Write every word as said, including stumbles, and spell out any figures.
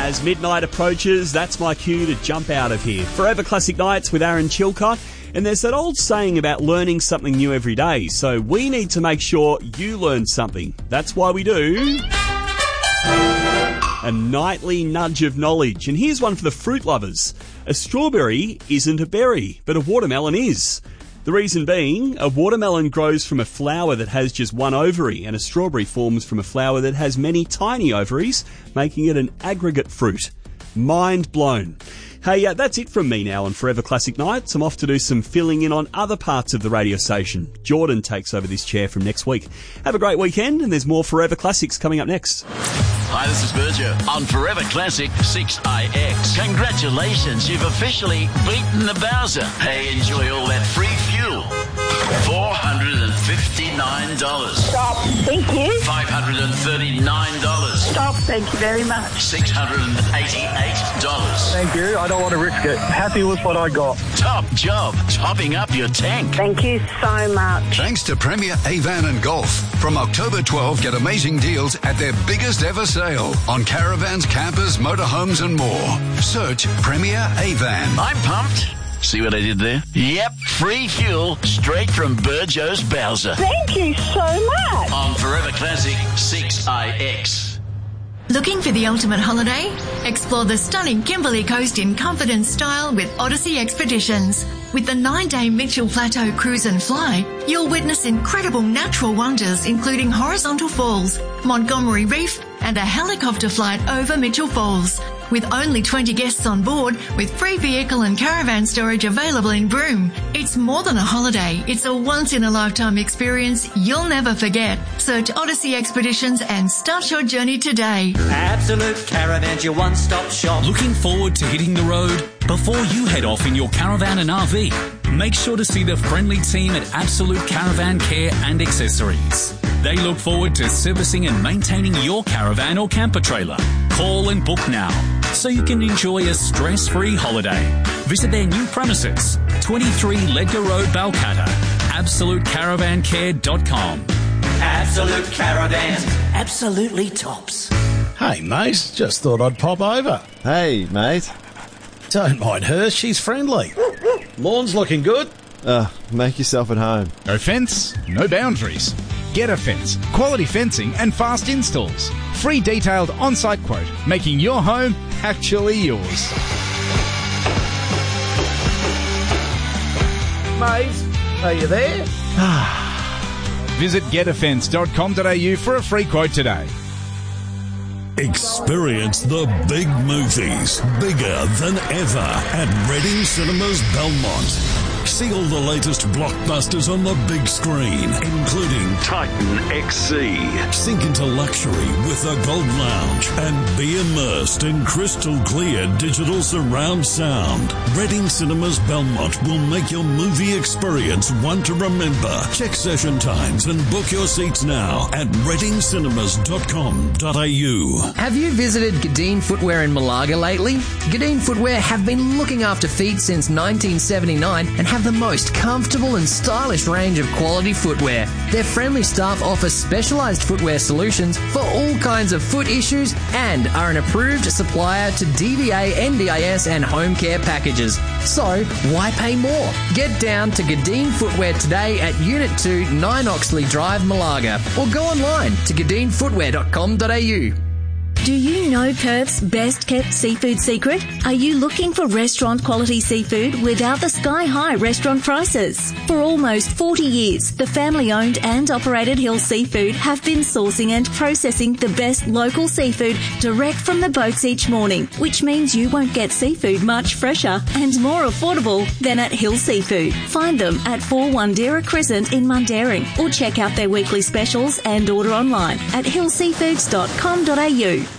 As midnight approaches, that's my cue to jump out of here. Forever Classic Nights with Aaron Chilcott. And there's that old saying about learning something new every day. So we need to make sure you learn something. That's why we do a nightly nudge of knowledge. And here's one for the fruit lovers. A strawberry isn't a berry, but a watermelon is. The reason being, a watermelon grows from a flower that has just one ovary, and a strawberry forms from a flower that has many tiny ovaries, making it an aggregate fruit. Mind blown. Hey, uh, that's it from me now on Forever Classic Nights. I'm off to do some filling in on other parts of the radio station. Jordan takes over this chair from next week. Have a great weekend, and there's more Forever Classics coming up next. Hi, this is Virgil on Forever Classic six I X. Congratulations, you've officially beaten the Bowser. Hey, enjoy all that free fuel. four hundred fifty-nine dollars. Stop. Thank you. five hundred thirty-nine dollars. Stop. Thank you very much. six hundred eighty-eight dollars. Thank you. I don't want to risk it. Happy with what I got. Top job, topping up your tank. Thank you so much. Thanks to Premier Avan and Golf. From October twelfth, get amazing deals at their biggest ever sale on caravans, campers, motorhomes and more. Search Premier Avan. I'm pumped. See what I did there? Yep, free fuel straight from Burjo's Bowser. Thank you so much. On Forever Classic six I X. Looking for the ultimate holiday? Explore the stunning Kimberley Coast in comfort and style with Odyssey Expeditions. With the nine-day Mitchell Plateau Cruise and Fly, you'll witness incredible natural wonders including horizontal falls, Montgomery Reef, and a helicopter flight over Mitchell Falls. With only twenty guests on board, with free vehicle and caravan storage available in Broome. It's more than a holiday, it's a once-in-a-lifetime experience you'll never forget. Search Odyssey Expeditions and start your journey today. Absolute Caravans, your one-stop shop. Looking forward to hitting the road? Before you head off in your caravan and R V, make sure to see the friendly team at Absolute Caravan Care and Accessories. They look forward to servicing and maintaining your caravan or camper trailer. Call and book now so you can enjoy a stress-free holiday. Visit their new premises, twenty-three Ledger Road, Balcatta. absolute caravan care dot com. Absolute Caravans. Absolutely tops. Hey, mate. Just thought I'd pop over. Hey, mate. Don't mind her. She's friendly. Lawn's looking good. Uh, make yourself at home. No fence, no boundaries. Get a Fence. Quality fencing and fast installs. Free detailed on-site quote, making your home actually yours. Mate, are you there? Visit get a fence dot com dot a u for a free quote today. Experience the big movies, bigger than ever, at Reading Cinemas Belmont. See all the latest blockbusters on the big screen, including Titan X C. Sink into luxury with the Gold Lounge and be immersed in crystal clear digital surround sound. Reading Cinemas Belmont will make your movie experience one to remember. Check session times and book your seats now at reading cinemas dot com dot a u. Have you visited Gadeen Footwear in Malaga lately? Gadeen Footwear have been looking after feet since nineteen seventy-nine and have the most comfortable and stylish range of quality footwear. Their friendly staff offer specialised footwear solutions for all kinds of foot issues and are an approved supplier to D V A, N D I S and home care packages. So, why pay more? Get down to Gadeen Footwear today at Unit two, nine Oxley Drive, Malaga, or go online to gadeen footwear dot com dot a u. Do you know Perth's best-kept seafood secret? Are you looking for restaurant-quality seafood without the sky-high restaurant prices? For almost forty years, the family-owned and operated Hill Seafood have been sourcing and processing the best local seafood direct from the boats each morning, which means you won't get seafood much fresher and more affordable than at Hill Seafood. Find them at four Wandera Crescent in Mundaring, or check out their weekly specials and order online at hill seafoods dot com dot a u.